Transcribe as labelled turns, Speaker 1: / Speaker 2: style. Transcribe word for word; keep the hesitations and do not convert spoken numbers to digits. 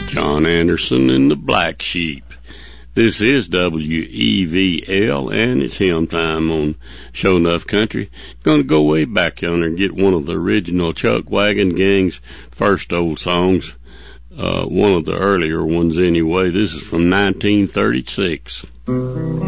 Speaker 1: John Anderson and the Black Sheep. This is W E V L, and it's hymn time on Show Enough Country. Gonna go way back yonder and get one of the original Chuck Wagon Gang's first old songs, uh, one of the earlier ones anyway. This is from nineteen thirty-six.